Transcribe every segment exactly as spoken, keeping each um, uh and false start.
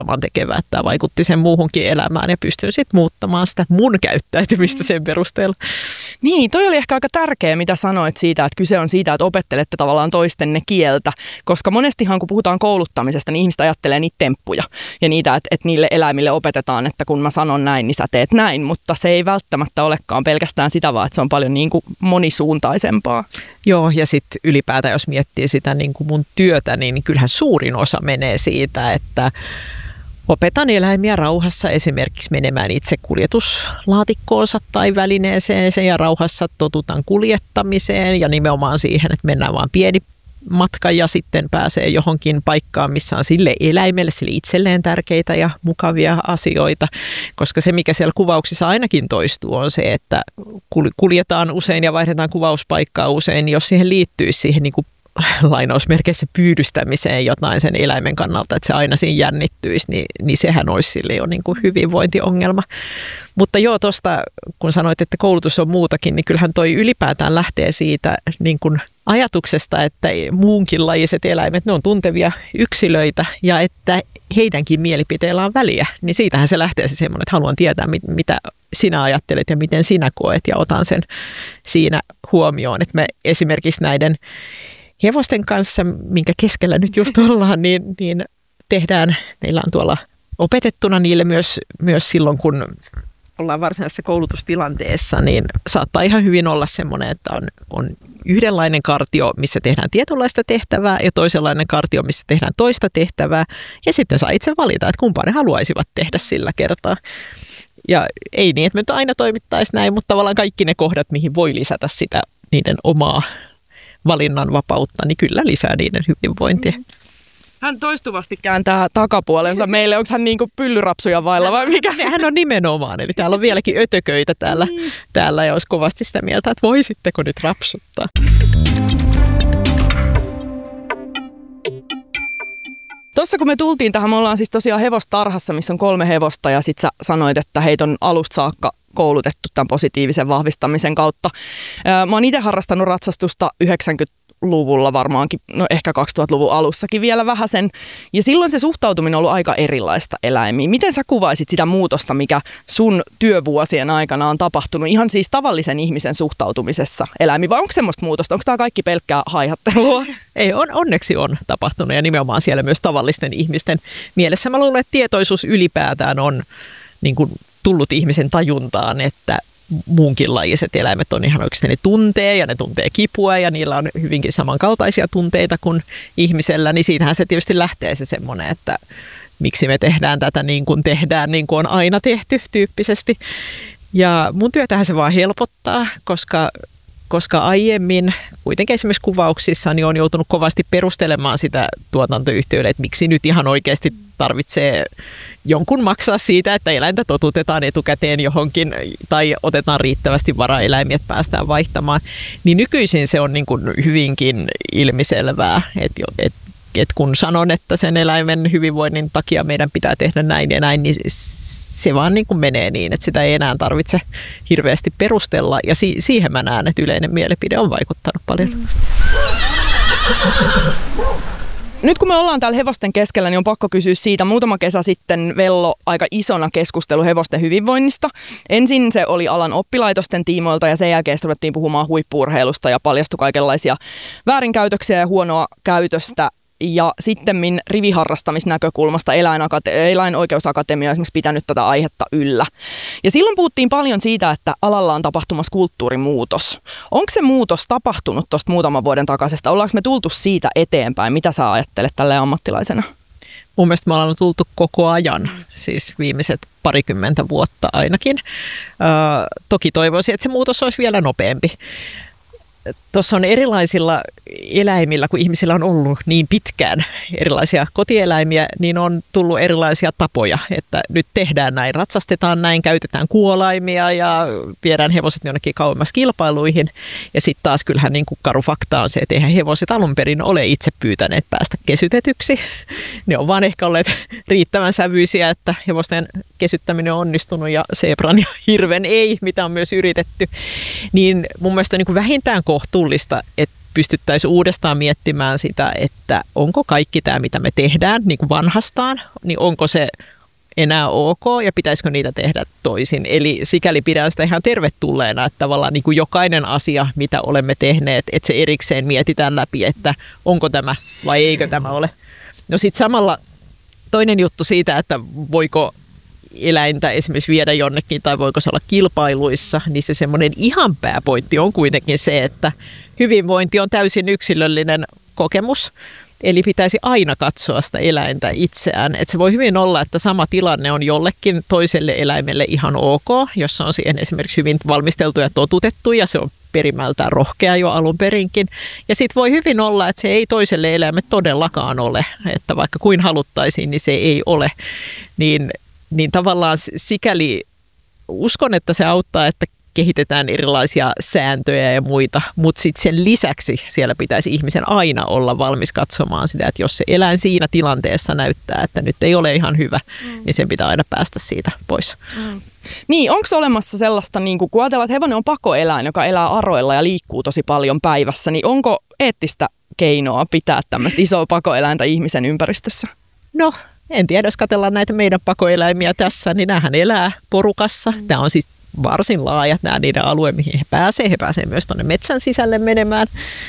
tekevää, että tämä vaikutti sen muuhunkin elämään ja pystyn sitten muuttamaan sitä mun käyttäytymistä sen perusteella. Niin, toi oli ehkä aika tärkeä, mitä sanoit siitä, että kyse on siitä, että opettelette tavallaan toistenne kieltä, koska monestihan kun puhutaan kouluttamisesta, niin ihmiset ajattelee niitä temppuja ja niitä, että, että niille eläimille opetetaan, että kun mä sanon näin, niin sä teet näin, mutta se ei välttämättä olekaan pelkästään sitä, vaan että se on paljon niin kuin monisuuntaisempaa. Joo, ja sitten ylipäätään, jos miettii sitä niin kuin mun työtä, niin kyllähän suurin osa menee siitä, että opetan eläimiä rauhassa esimerkiksi menemään itse kuljetuslaatikkoonsa tai välineeseen ja rauhassa totutan kuljettamiseen ja nimenomaan siihen, että mennään vaan pieni matka ja sitten pääsee johonkin paikkaan, missä on sille eläimelle, sille itselleen tärkeitä ja mukavia asioita, koska se, mikä siellä kuvauksissa ainakin toistuu, on se, että kuljetaan usein ja vaihdetaan kuvauspaikkaa usein, jos siihen liittyisi siihen niin kuin lainausmerkeissä pyydystämiseen jotain sen eläimen kannalta, että se aina siinä jännittyisi, niin, niin sehän olisi sille jo niin kuin hyvinvointiongelma. Mutta joo, tuosta kun sanoit, että koulutus on muutakin, niin kyllähän toi ylipäätään lähtee siitä niin kuin ajatuksesta, että muunkinlajiset eläimet, ne on tuntevia yksilöitä ja että heidänkin mielipiteillä on väliä. Niin siitähän se lähtee se semmoinen, että haluan tietää, mitä sinä ajattelet ja miten sinä koet ja otan sen siinä huomioon. Että me esimerkiksi näiden hevosten kanssa, minkä keskellä nyt just ollaan, niin, niin tehdään, meillä on tuolla opetettuna niille myös, myös silloin, kun ollaan varsinaisessa koulutustilanteessa, niin saattaa ihan hyvin olla semmoinen, että on, on yhdenlainen kartio, missä tehdään tietynlaista tehtävää ja toisenlainen kartio, missä tehdään toista tehtävää ja sitten saa itse valita, että kumpaa ne haluaisivat tehdä sillä kertaa. Ja ei niin, että me nyt aina toimittaisi näin, mutta tavallaan kaikki ne kohdat, mihin voi lisätä sitä niiden omaa valinnan vapautta, niin kyllä lisää niiden hyvinvointia. Hän toistuvasti kääntää takapuolensa meille. Onko hän niin kuin pyllyrapsuja vailla vai mikä? Hän on nimenomaan. Eli täällä on vieläkin ötököitä täällä, mm. täällä ja olisi kovasti sitä mieltä, että voisitteko nyt rapsuttaa. Tuossa kun me tultiin tähän, me ollaan siis tosiaan hevostarhassa, missä on kolme hevosta ja sit sä sanoit, että heitä on alusta saakka koulutettu tämän positiivisen vahvistamisen kautta. Mä oon itse harrastanut ratsastusta yhdeksänkymmentäluvulla varmaankin, no ehkä kaksituhattaluvun alussakin vielä vähäsen. Ja silloin se suhtautuminen on ollut aika erilaista eläimiin. Miten sä kuvaisit sitä muutosta, mikä sun työvuosien aikana on tapahtunut ihan siis tavallisen ihmisen suhtautumisessa eläimiin? Vai onko semmoista muutosta? Onko tämä kaikki pelkkää haihattelua? Ei, on, onneksi on tapahtunut ja nimenomaan siellä myös tavallisten ihmisten mielessä. Mä luulen, että tietoisuus ylipäätään on niin kuin tullut ihmisen tajuntaan, että muunkinlajiset eläimet on ihan oikeasti, ne tuntee ja ne tuntee kipua ja niillä on hyvinkin samankaltaisia tunteita kuin ihmisellä, niin siinähän se tietysti lähtee se semmoinen, että miksi me tehdään tätä niin kuin tehdään, niin kuin on aina tehty tyyppisesti. Ja mun työtähän se vaan helpottaa, koska koska aiemmin kuitenkin esimerkiksi kuvauksissa niin on joutunut kovasti perustelemaan sitä tuotantoyhtiöille, että miksi nyt ihan oikeasti tarvitsee jonkun maksaa siitä, että eläintä totutetaan etukäteen johonkin tai otetaan riittävästi varaeläimiä, että päästään vaihtamaan. Niin nykyisin se on niin kuin hyvinkin ilmiselvää, että, että, että kun sanon, että sen eläimen hyvinvoinnin takia meidän pitää tehdä näin ja näin, niin se vaan niin kuin menee niin, että sitä ei enää tarvitse hirveästi perustella. Ja si- siihen mä näen, että yleinen mielipide on vaikuttanut paljon. Mm. Nyt kun me ollaan täällä hevosten keskellä, niin on pakko kysyä siitä. Muutama kesä sitten vello aika isona keskustelu hevosten hyvinvoinnista. Ensin se oli alan oppilaitosten tiimoilta ja sen jälkeen ruvettiin puhumaan huippu-urheilusta ja paljastui kaikenlaisia väärinkäytöksiä ja huonoa käytöstä. Ja sittemmin riviharrastamisnäkökulmasta eläinakate- eläinoikeusakatemia on esimerkiksi pitänyt tätä aihetta yllä. Ja silloin puhuttiin paljon siitä, että alalla on tapahtumassa kulttuurimuutos. Onko se muutos tapahtunut tuosta muutaman vuoden takaisesta? Ollaanko me tultu siitä eteenpäin? Mitä sä ajattelet tälleen ammattilaisena? Mun mielestä me ollaan tultu koko ajan, siis viimeiset parikymmentä vuotta ainakin. Öö, toki toivoisin, että se muutos olisi vielä nopeampi. Tuossa on erilaisilla eläimillä, kun ihmisillä on ollut niin pitkään erilaisia kotieläimiä, niin on tullut erilaisia tapoja, että nyt tehdään näin, ratsastetaan näin, käytetään kuolaimia ja viedään hevoset jonnekin kauemmas kilpailuihin. Ja sitten taas kyllähän niin kuin karu fakta on se, että eihän hevoset alun perin ole itse pyytäneet päästä kesytetyksi. Ne on vaan ehkä olleet riittävän sävyisiä, että hevosten kesyttäminen on onnistunut ja zebran ja hirven ei, mitä on myös yritetty. Niin mun mielestä niin kuin vähintään kohtuullista, että pystyttäisiin uudestaan miettimään sitä, että onko kaikki tämä, mitä me tehdään niin kuin vanhastaan, niin onko se enää ok ja pitäisikö niitä tehdä toisin. Eli sikäli pidän sitä ihan tervetulleena, että tavallaan niin kuin jokainen asia, mitä olemme tehneet, että se erikseen mietitään läpi, että onko tämä vai eikö tämä ole. No sitten samalla toinen juttu siitä, että voiko eläintä esimerkiksi viedä jonnekin tai voiko se olla kilpailuissa, niin se semmoinen ihan pääpointti on kuitenkin se, että hyvinvointi on täysin yksilöllinen kokemus. Eli pitäisi aina katsoa sitä eläintä itseään. Et se voi hyvin olla, että sama tilanne on jollekin toiselle eläimelle ihan ok, jos on siihen esimerkiksi hyvin valmisteltu ja totutettu ja se on perimältään rohkea jo alun perinkin. Ja sitten voi hyvin olla, että se ei toiselle eläimelle todellakaan ole, että vaikka kuin haluttaisiin, niin se ei ole. Niin, niin tavallaan sikäli uskon, että se auttaa, että kehitetään erilaisia sääntöjä ja muita, mutta sitten sen lisäksi siellä pitäisi ihmisen aina olla valmis katsomaan sitä, että jos se eläin siinä tilanteessa näyttää, että nyt ei ole ihan hyvä, mm. niin sen pitää aina päästä siitä pois. Mm. Niin, onko olemassa sellaista, niin kun ajatellaan, että hevonen on pakoeläin, joka elää aroilla ja liikkuu tosi paljon päivässä, niin onko eettistä keinoa pitää tämmöistä isoa pakoeläintä ihmisen ympäristössä? No, en tiedä, jos katsellaan näitä meidän pakoeläimiä tässä, niin näähän elää porukassa. Mm. Nämä on siis varsin laajat nämä niiden alue, mihin he pääsevät. He pääsevät myös tuonne metsän sisälle menemään.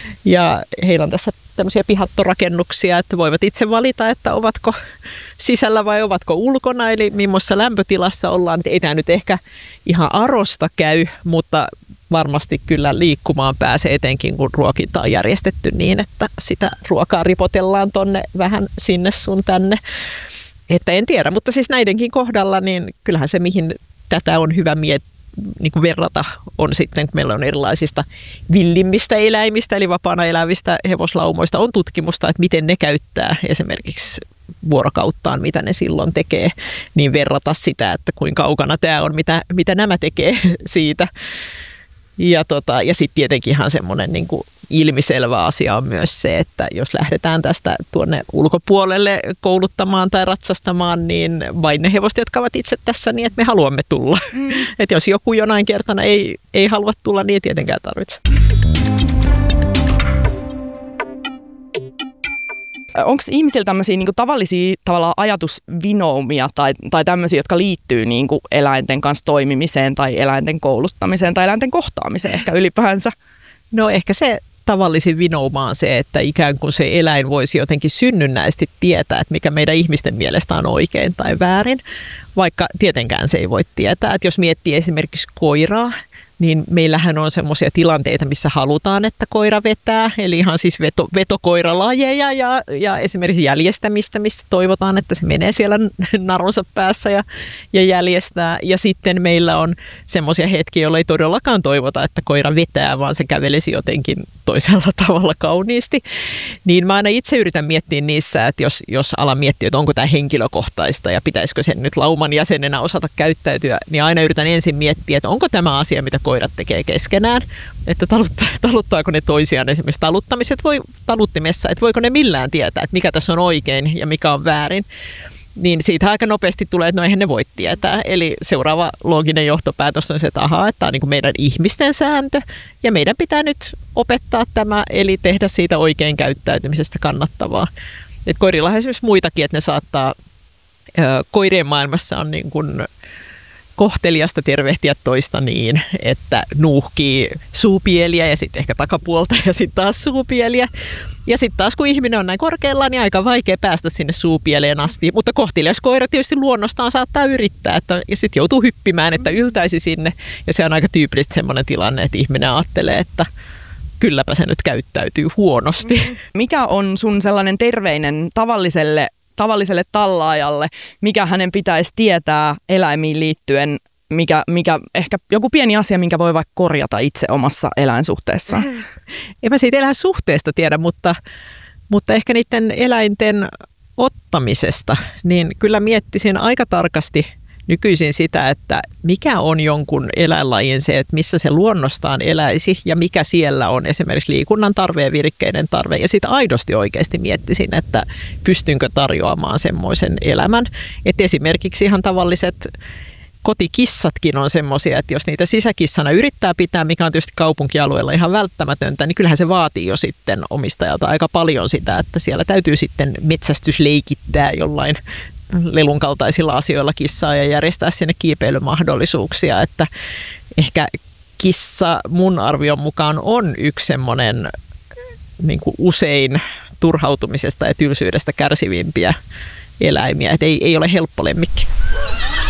Ja heillä on tässä tämmöisiä pihattorakennuksia, että voivat itse valita, että ovatko sisällä vai ovatko ulkona. Eli millaisessa lämpötilassa ollaan. Ei tämä nyt ehkä ihan arosta käy, mutta varmasti kyllä liikkumaan pääsee, etenkin kun ruokinta on järjestetty niin, että sitä ruokaa ripotellaan tonne vähän sinne sun tänne. Että en tiedä, mutta siis näidenkin kohdalla, niin kyllähän se mihin tätä on hyvä miettiä, niin kuin verrata on sitten, kun meillä on erilaisista villimmistä eläimistä, eli vapaana elävistä hevoslaumoista, on tutkimusta, että miten ne käyttää esimerkiksi vuorokauttaan, mitä ne silloin tekee, niin verrata sitä, että kuinka kaukana tämä on, mitä, mitä nämä tekee siitä. Ja, tota, ja sitten tietenkin ihan semmoinen niin kuin ilmiselvä asia on myös se, että jos lähdetään tästä tuonne ulkopuolelle kouluttamaan tai ratsastamaan, niin vain ne hevoset, jotka ovat itse tässä, niin että me haluamme tulla. Mm. Että jos joku jonain kertana ei, ei halua tulla, niin ei tietenkään tarvitse. Onko ihmisillä tämmöisiä niin kuin tavallisia tavallaan ajatusvinoumia tai, tai tämmöisiä, jotka liittyy niin kuin eläinten kanssa toimimiseen tai eläinten kouluttamiseen tai eläinten kohtaamiseen ehkä ylipäänsä? No ehkä se tavallisin vinouma on se, että ikään kuin se eläin voisi jotenkin synnynnäisesti tietää, että mikä meidän ihmisten mielestä on oikein tai väärin, vaikka tietenkään se ei voi tietää. Että jos miettii esimerkiksi koiraa, niin meillähän on semmoisia tilanteita, missä halutaan, että koira vetää, eli ihan siis veto, vetokoiralajeja ja, ja esimerkiksi jäljestämistä, missä toivotaan, että se menee siellä narunsa päässä ja, ja jäljestää. Ja sitten meillä on semmoisia hetkiä, joilla ei todellakaan toivota, että koira vetää, vaan se kävelisi jotenkin toisella tavalla kauniisti. Niin mä aina itse yritän miettiä niissä, että jos, jos alan miettiä, että onko tämä henkilökohtaista ja pitäisikö sen nyt lauman jäsenenä osata käyttäytyä, niin aina yritän ensin miettiä, että onko tämä asia, mitä koirat tekee keskenään, että taluttaa, taluttaako ne toisiaan esimerkiksi taluttamiset voi taluttimessa, että voiko ne millään tietää, että mikä tässä on oikein ja mikä on väärin, niin siitä aika nopeasti tulee, että no eihän ne voi tietää. Eli seuraava looginen johtopäätös on se, että ahaa, että tämä on niin kuin meidän ihmisten sääntö ja meidän pitää nyt opettaa tämä, eli tehdä siitä oikein käyttäytymisestä kannattavaa. Et koirilla on esimerkiksi muitakin, että ne saattaa, ää, koirien maailmassa on niin kuin kohteliasta tervehtiä toista niin, että nuuhkii suupieliä ja sitten ehkä takapuolta ja sitten taas suupieliä. Ja sitten taas kun ihminen on näin korkealla, niin aika vaikea päästä sinne suupieleen asti. Mutta kohtelias koira tietysti luonnostaan saattaa yrittää, että, ja sitten joutuu hyppimään, että yltäisi sinne. Ja se on aika tyypillisesti semmoinen tilanne, että ihminen ajattelee, että kylläpä se nyt käyttäytyy huonosti. Mikä on sun sellainen terveinen tavalliselle tavalliselle tallaajalle, mikä hänen pitäisi tietää eläimiin liittyen, mikä, mikä ehkä joku pieni asia, minkä voi vaikka korjata itse omassa eläinsuhteessaan? En mä siitä eläinsuhteesta tiedä, mutta, mutta ehkä niiden eläinten ottamisesta, niin kyllä miettisin aika tarkasti nykyisin sitä, että mikä on jonkun eläinlajin se, että missä se luonnostaan eläisi ja mikä siellä on esimerkiksi liikunnan tarve ja virikkeiden tarve. Ja sitten aidosti oikeasti miettisin, että pystynkö tarjoamaan semmoisen elämän. Että esimerkiksi ihan tavalliset kotikissatkin on semmoisia, että jos niitä sisäkissana yrittää pitää, mikä on tietysti kaupunkialueella ihan välttämätöntä, niin kyllähän se vaatii jo sitten omistajalta aika paljon sitä, että siellä täytyy sitten metsästysleikittää jollain lelun kaltaisilla asioilla kissaa ja järjestää sinne kiipeilymahdollisuuksia, että ehkä kissa mun arvion mukaan on yksi semmoinen niin kuin usein turhautumisesta ja tylsyydestä kärsivimpiä eläimiä, että ei, ei ole helppo lemmikki.